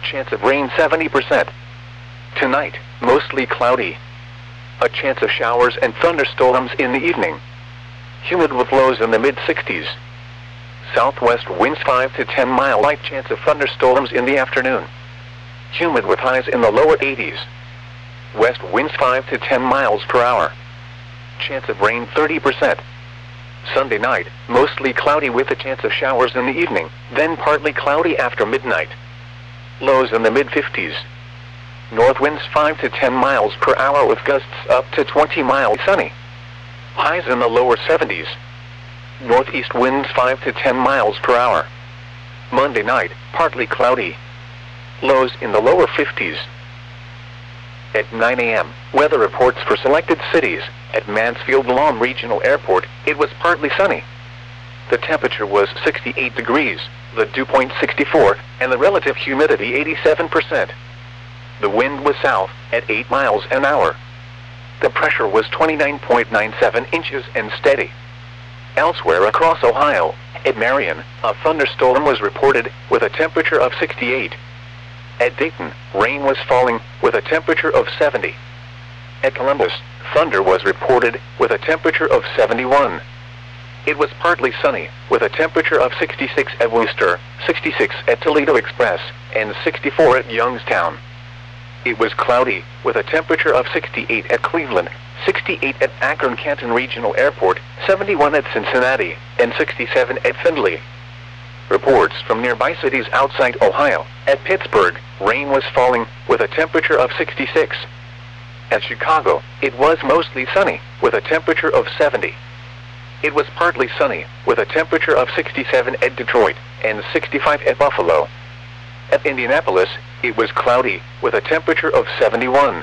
Chance of rain 70%. Tonight, mostly cloudy. A chance of showers and thunderstorms in the evening. Humid with lows in the mid-60s. Southwest winds 5 to 10 mile. Light chance of thunderstorms in the afternoon. Humid with highs in the lower 80s. West winds 5 to 10 miles per hour. Chance of rain 30%. Sunday night, mostly cloudy with a chance of showers in the evening, then partly cloudy after midnight. Lows in the mid-50s. North winds 5 to 10 miles per hour with gusts up to 20 miles. Sunny. Highs in the lower 70s. Northeast winds 5 to 10 miles per hour. Monday night, partly cloudy. Lows in the lower 50s. At 9 a.m., weather reports for selected cities. At Mansfield Lawn Regional Airport, it was partly sunny. The temperature was 68 degrees, the dew point 64, and the relative humidity 87%. The wind was south, at 8 miles an hour. The pressure was 29.97 inches and steady. Elsewhere across Ohio, at Marion, a thunderstorm was reported, with a temperature of 68. At Dayton, rain was falling, with a temperature of 70. At Columbus, thunder was reported, with a temperature of 71. It was partly sunny, with a temperature of 66 at Worcester, 66 at Toledo Express, and 64 at Youngstown. It was cloudy, with a temperature of 68 at Cleveland, 68 at Akron-Canton Regional Airport, 71 at Cincinnati, and 67 at Findlay. Reports from nearby cities outside Ohio. At Pittsburgh, rain was falling, with a temperature of 66. At Chicago, it was mostly sunny, with a temperature of 70. It was partly sunny, with a temperature of 67 at Detroit, and 65 at Buffalo. At Indianapolis, it was cloudy, with a temperature of 71.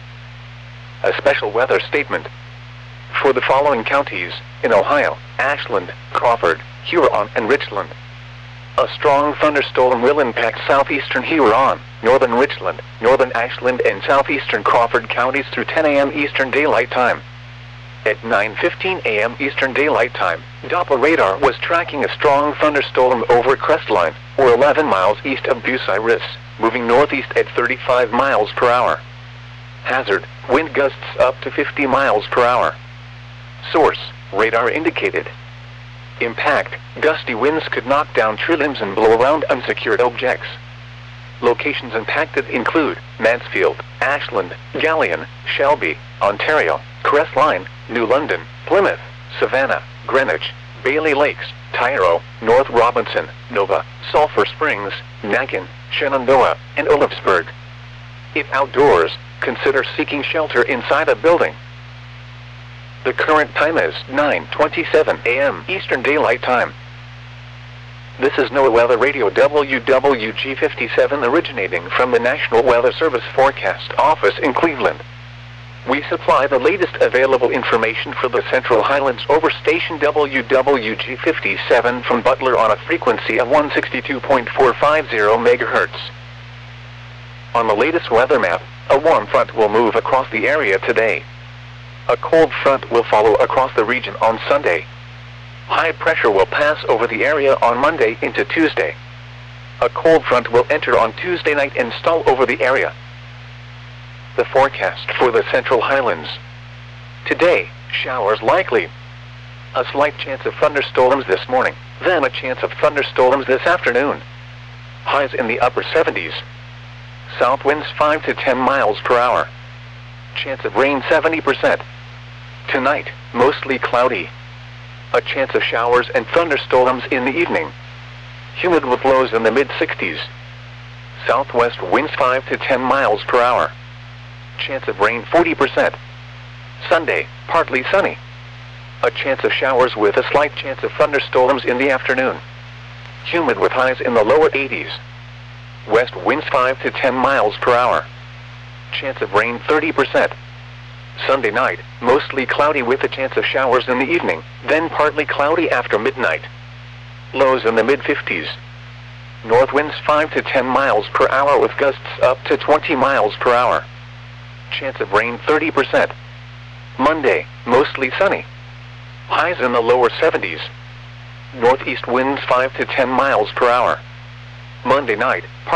A special weather statement. For the following counties, in Ohio: Ashland, Crawford, Huron, and Richland. A strong thunderstorm will impact southeastern Huron, northern Richland, northern Ashland, and southeastern Crawford counties through 10 a.m. Eastern Daylight Time. At 9:15 a.m. Eastern Daylight Time, Doppler radar was tracking a strong thunderstorm over Crestline, or 11 miles east of Bucyrus, moving northeast at 35 miles per hour. Hazard: wind gusts up to 50 miles per hour. Source: radar indicated. Impact: gusty winds could knock down tree limbs and blow around unsecured objects. Locations impacted include Mansfield, Ashland, Galion, Shelby, Ontario, Crestline, New London, Plymouth, Savannah, Greenwich, Bailey Lakes, Tyro, North Robinson, Nova, Sulphur Springs, Nagin, Shenandoah, and Olivsburg. If outdoors, consider seeking shelter inside a building. The current time is 9:27 a.m. Eastern Daylight Time. This is NOAA Weather Radio WWG57 originating from the National Weather Service Forecast Office in Cleveland. We supply the latest available information for the Central Highlands over station WWG57 from Butler on a frequency of 162.450 MHz. On the latest weather map, a warm front will move across the area today. A cold front will follow across the region on Sunday. High pressure will pass over the area on Monday into Tuesday. A cold front will enter on Tuesday night and stall over the area. The forecast for the Central Highlands. Today, showers likely. A slight chance of thunderstorms this morning, then a chance of thunderstorms this afternoon. Highs in the upper 70s. South winds 5 to 10 miles per hour. Chance of rain 70%. Tonight, mostly cloudy. A chance of showers and thunderstorms in the evening. Humid with lows in the mid-60s. Southwest winds 5 to 10 miles per hour. Chance of rain 40%. Sunday, partly sunny. A chance of showers with a slight chance of thunderstorms in the afternoon. Humid with highs in the lower 80s. West winds 5 to 10 miles per hour. Chance of rain 30%. Sunday night, mostly cloudy with a chance of showers in the evening, then partly cloudy after midnight. Lows in the mid-50s. North winds 5 to 10 miles per hour with gusts up to 20 miles per hour. Chance of rain 30%. Monday, mostly sunny. Highs in the lower 70s. Northeast winds 5 to 10 miles per hour. Monday night,